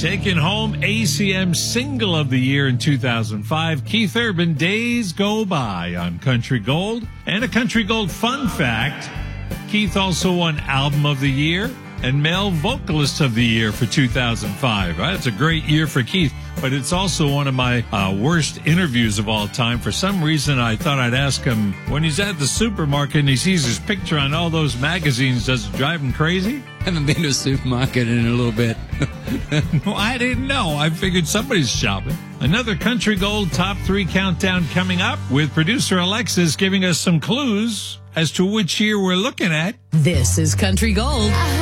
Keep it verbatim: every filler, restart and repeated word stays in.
Taking home A C M Single of the Year in two thousand five, Keith Urban, Days Go By on Country Gold. And a Country Gold fun fact, Keith also won Album of the Year and Male Vocalist of the Year for two thousand five. That's a great year for Keith, but it's also one of my uh, worst interviews of all time. For some reason, I thought I'd ask him, when he's at the supermarket and he sees his picture on all those magazines, does it drive him crazy? I haven't been to a supermarket in a little bit. No, I didn't know. I figured somebody's shopping. Another Country Gold Top three countdown coming up with producer Alexis giving us some clues as to which year we're looking at. This is Country Gold.